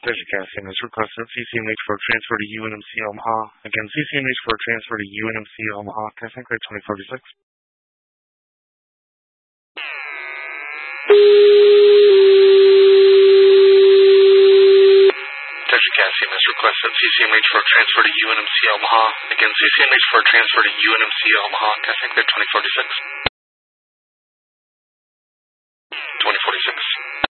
Digicasting is requested. CCMH for transfer to UNMC Omaha. Again, CCMH for transfer to UNMC Omaha. Casting clear 2046. Digicasting is requested. CCMH for transfer to UNMC Omaha. Again, CCMH for transfer to UNMC Omaha. Casting clear 2046. 2046.